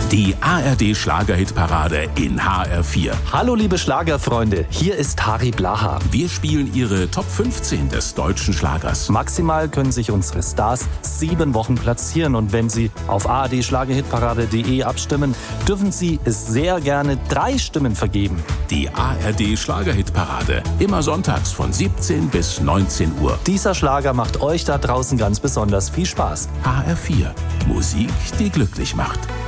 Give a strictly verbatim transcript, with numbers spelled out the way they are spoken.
Die A R D Schlagerhitparade in H R vier. Hallo liebe Schlagerfreunde, hier ist Harry Blaha. Wir spielen Ihre Top fünfzehn des deutschen Schlagers. Maximal können sich unsere Stars sieben Wochen platzieren und wenn Sie auf a r d schlagerhitparade punkt d e abstimmen, dürfen Sie es sehr gerne drei Stimmen vergeben. Die A R D Schlagerhitparade, immer sonntags von siebzehn bis neunzehn Uhr. Dieser Schlager macht euch da draußen ganz besonders viel Spaß. H R vier, Musik, die glücklich macht.